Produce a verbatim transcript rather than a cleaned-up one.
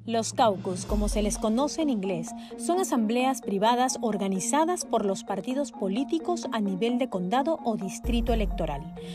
Los caucus, como se les conoce en inglés, son asambleas privadas organizadas por los partidos políticos a nivel de condado o distrito electoral.